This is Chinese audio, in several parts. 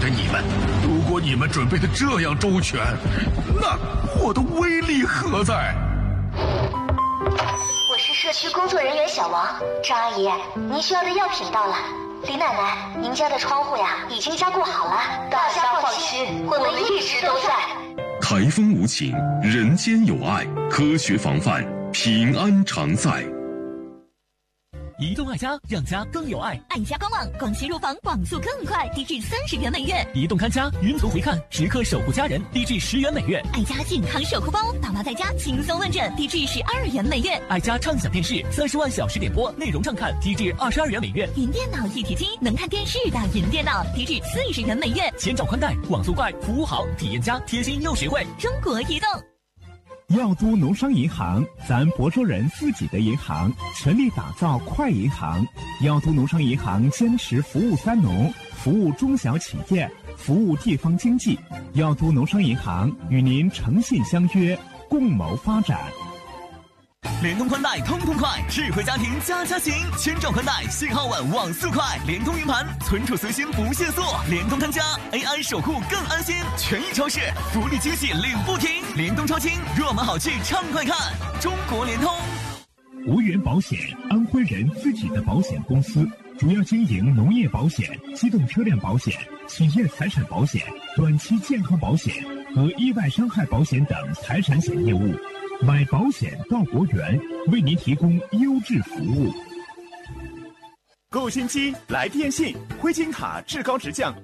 着你们。如果你们准备的这样周全，那我的威力何在？ 我是社区工作人员小王。张阿姨，您需要的药品到了。李奶奶，您家的窗户呀已经加固好了，大家放心，我们一直都在。 台风无情，人间有爱，科学防范，平安常在。 移动爱家，让家更有爱。 爱家官网，光纤入房，网速更快，低至30元每月。 移动看家，云图回看，时刻守护家人，低至10元每月。 爱家健康守护包，爸妈在家轻松问诊，低至12元每月。 爱家畅享电视，30万小时点播，内容畅看，低至22元每月。 云电脑一体机，能看电视的云电脑，低至40元每月。 千兆宽带，网速快，服务好，体验佳，贴心又实惠。 中国移动。 耀都农商银行，咱亳州人自己的银行，全力打造快银行。耀都农商银行坚持服务三农，服务中小企业，服务地方经济。耀都农商银行与您诚信相约，共谋发展。 联通宽带通通快，智慧家庭家家行。千兆宽带，信号稳，网速快，联通云盘，存储随心不限速。联通看家 ，AI 守护更安心。权益超市，福利惊喜领不停。联通超轻，热门好剧畅快看。中国联通。 无源保险，安徽人自己的保险公司，主要经营农业保险、机动车辆保险、企业财产保险、短期健康保险和意外伤害保险等财产险业务。买保险到国源，为您提供优质服务。 购新机来电信，灰金卡至高直降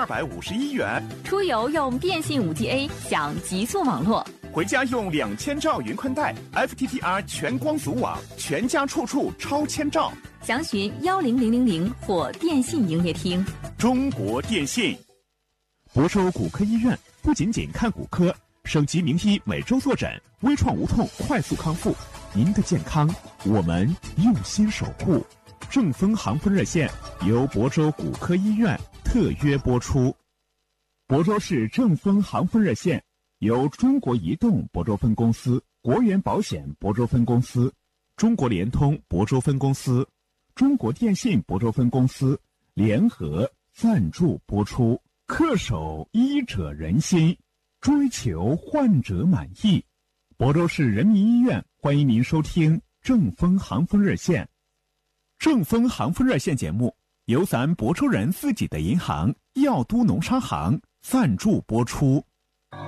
4251元。 出游用电信5G A 享极速网络， 回家用2000兆云宽带 FTTR 全光阻网，全家处处超千兆。 详询10000或电信营业厅。 中国电信。 亳州骨科医院不仅仅看骨科，省级名医每周坐诊，微创无痛快速康复。您的健康，我们用心守护。正风航风热线由亳州骨科医院特约播出。亳州市正风航风热线由中国移动亳州分公司、国源保险亳州分公司、中国联通亳州分公司、中国电信亳州分公司联合赞助播出。恪守医者仁心，追求患者满意。亳州市人民医院欢迎您收听正风航风热线。正风航风热线节目由咱亳州人自己的银行耀都农商行赞助播出。